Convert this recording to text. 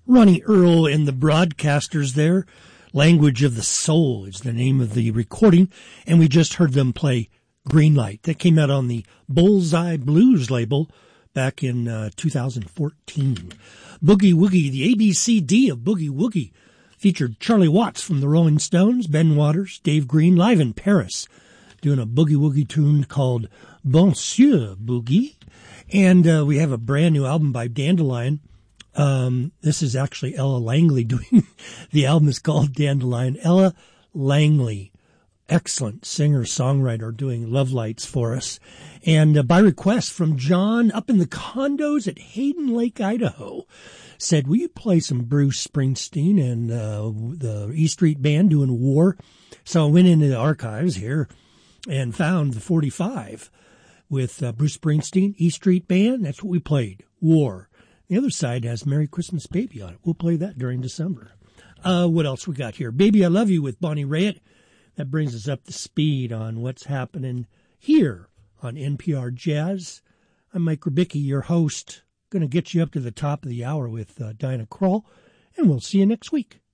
Ronnie Earl and the Broadcasters there. Language of the Soul is the name of the recording, and we just heard them play Green Light. That came out on the Bullseye Blues label back in 2014. Boogie Woogie, the ABCD of Boogie Woogie, featured Charlie Watts from the Rolling Stones, Ben Waters, Dave Green, live in Paris, doing a Boogie Woogie tune called Bonsieur Boogie. And we have a brand new album by Dandelion. This is actually Ella Langley doing, the album is called Dandelion. Ella Langley, excellent singer-songwriter, doing Love Lights for us. And by request from John up in the condos at Hayden Lake, Idaho, said, will you play some Bruce Springsteen and the E Street Band doing War? So I went into the archives here and found the 45 with Bruce Springsteen, E Street Band. That's what we played, War. The other side has Merry Christmas Baby on it. We'll play that during December. What else we got here? Baby I Love You with Bonnie Raitt. That brings us up to speed on what's happening here on NPR Jazz. I'm Mike Rubicki, your host. Going to get you up to the top of the hour with Dinah Kroll, and we'll see you next week.